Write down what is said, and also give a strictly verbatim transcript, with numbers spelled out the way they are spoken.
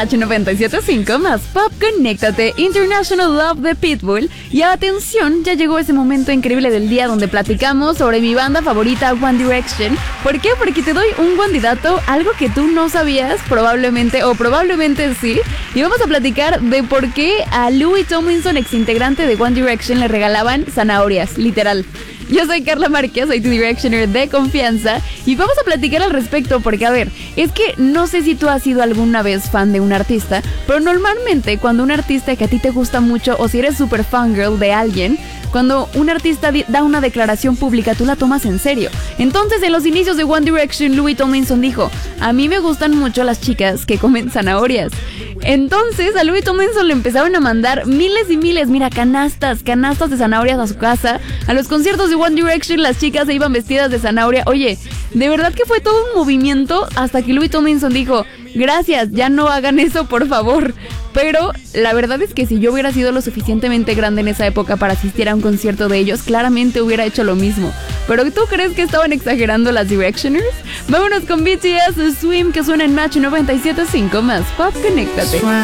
Match noventa y siete punto cinco más Pop, conéctate, International Love de Pitbull. Y atención, ya llegó ese momento increíble del día donde platicamos sobre mi banda favorita, One Direction. ¿Por qué? Porque te doy un candidato, algo que tú no sabías, probablemente, o probablemente sí. Y vamos a platicar de por qué a Louis Tomlinson, ex integrante de One Direction, le regalaban zanahorias, literal. Yo soy Carla Márquez, soy tu Directioner de confianza y vamos a platicar al respecto porque, a ver, es que no sé si tú has sido alguna vez fan de un artista, pero normalmente cuando un artista que a ti te gusta mucho o si eres super fangirl de alguien, cuando un artista da una declaración pública, tú la tomas en serio. Entonces, en los inicios de One Direction, Louis Tomlinson dijo, a mí me gustan mucho las chicas que comen zanahorias. Entonces, a Louis Tomlinson le empezaron a mandar miles y miles, mira, canastas, canastas de zanahorias a su casa. A los conciertos de One Direction, las chicas se iban vestidas de zanahoria. Oye, de verdad que fue todo un movimiento hasta que Louis Tomlinson dijo, gracias, ya no hagan eso, por favor. Pero la verdad es que si yo hubiera sido lo suficientemente grande en esa época para asistir a un concierto de ellos, claramente hubiera hecho lo mismo. ¿Pero tú crees que estaban exagerando las Directioners? Vámonos con B T S Swim, que suena en Match noventa y siete punto cinco más Pop, conéctate.